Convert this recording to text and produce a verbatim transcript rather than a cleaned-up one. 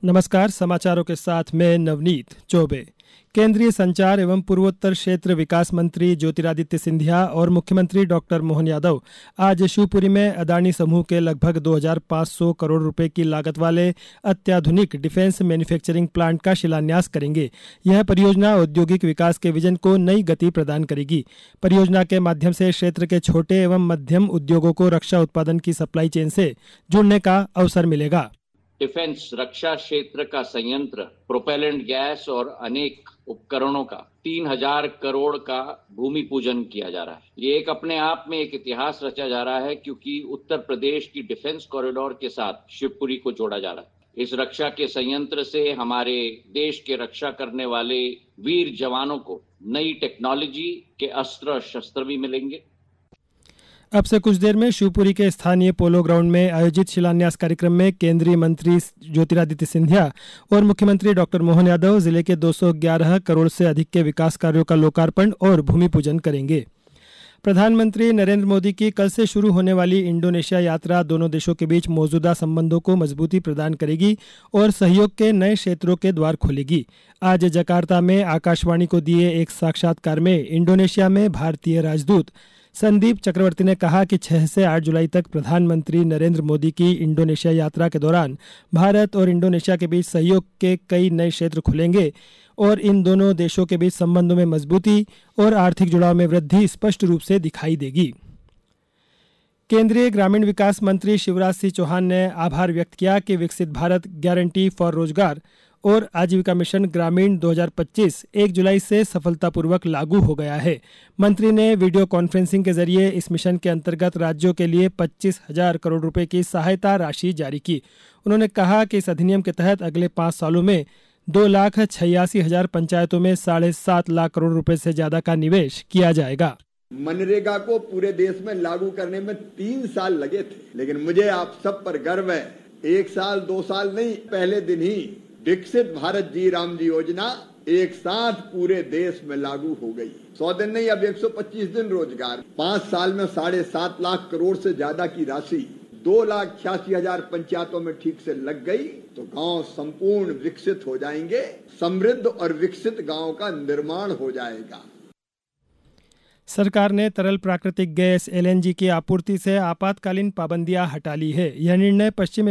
नमस्कार, समाचारों के साथ मैं नवनीत चौबे। केंद्रीय संचार एवं पूर्वोत्तर क्षेत्र विकास मंत्री ज्योतिरादित्य सिंधिया और मुख्यमंत्री डॉक्टर मोहन यादव आज शिवपुरी में अदानी समूह के लगभग दो हज़ार पाँच सौ करोड़ रुपए की लागत वाले अत्याधुनिक डिफेंस मैन्युफैक्चरिंग प्लांट का शिलान्यास करेंगे। यह परियोजना औद्योगिक विकास के विजन को नई गति प्रदान करेगी। परियोजना के माध्यम से क्षेत्र के छोटे एवं मध्यम उद्योगों को रक्षा उत्पादन की सप्लाई चेन से जुड़ने का अवसर मिलेगा। डिफेंस रक्षा क्षेत्र का संयंत्र, प्रोपेलेंट गैस और अनेक उपकरणों का तीन हजार करोड़ का भूमि पूजन किया जा रहा है। ये एक अपने आप में एक इतिहास रचा जा रहा है, क्योंकि उत्तर प्रदेश की डिफेंस कॉरिडोर के साथ शिवपुरी को जोड़ा जा रहा है। इस रक्षा के संयंत्र से हमारे देश के रक्षा करने वाले वीर जवानों को नई टेक्नोलॉजी के अस्त्र शस्त्र भी मिलेंगे। अब से कुछ देर में शिवपुरी के स्थानीय पोलो ग्राउंड में आयोजित शिलान्यास कार्यक्रम में केंद्रीय मंत्री ज्योतिरादित्य सिंधिया और मुख्यमंत्री डॉक्टर मोहन यादव जिले के दो सौ ग्यारह करोड़ से अधिक के विकास कार्यों का लोकार्पण और भूमि पूजन करेंगे। प्रधानमंत्री नरेंद्र मोदी की कल से शुरू होने वाली इंडोनेशिया यात्रा दोनों देशों के बीच मौजूदा संबंधों को मजबूती प्रदान करेगी और सहयोग के नए क्षेत्रों के द्वार खोलेगी। आज जकार्ता में आकाशवाणी को दिए एक साक्षात्कार में इंडोनेशिया में भारतीय राजदूत संदीप चक्रवर्ती ने कहा कि छह से आठ जुलाई तक प्रधानमंत्री नरेंद्र मोदी की इंडोनेशिया यात्रा के दौरान भारत और इंडोनेशिया के बीच सहयोग के कई नए क्षेत्र खुलेंगे और इन दोनों देशों के बीच संबंधों में मजबूती और आर्थिक जुड़ाव में वृद्धि स्पष्ट रूप से दिखाई देगी। केंद्रीय ग्रामीण विकास मंत्री शिवराज सिंह चौहान ने आभार व्यक्त किया कि विकसित भारत गारंटी फॉर रोजगार और आजीविका मिशन ग्रामीण दो हज़ार पच्चीस एक जुलाई से सफलतापूर्वक लागू हो गया है। मंत्री ने वीडियो कॉन्फ्रेंसिंग के जरिए इस मिशन के अंतर्गत राज्यों के लिए पच्चीस हजार करोड़ रुपए की सहायता राशि जारी की। उन्होंने कहा कि इस अधिनियम के तहत अगले पाँच सालों में दो लाख छियासी हजार पंचायतों में साढ़े सात लाख करोड़ रुपए से ज्यादा का निवेश किया जाएगा। मनरेगा को पूरे देश में लागू करने में तीन साल लगे थे, लेकिन मुझे आप सब पर गर्व है। एक साल दो साल नहीं, पहले दिन ही विकसित भारत जी राम जी योजना एक साथ पूरे देश में लागू हो गई। सौ दिन नहीं, अब एक सौ पच्चीस दिन रोजगार। पाँच साल में साढ़े सात लाख करोड़ से ज्यादा की राशि दो लाख छियासी हजार पंचायतों में ठीक से लग गई तो गांव संपूर्ण विकसित हो जाएंगे। समृद्ध और विकसित गांव का निर्माण हो जाएगा। सरकार ने तरल प्राकृतिक गैस एल एन जी की आपूर्ति से आपातकालीन पाबंदियां हटा ली है। यह निर्णय पश्चिम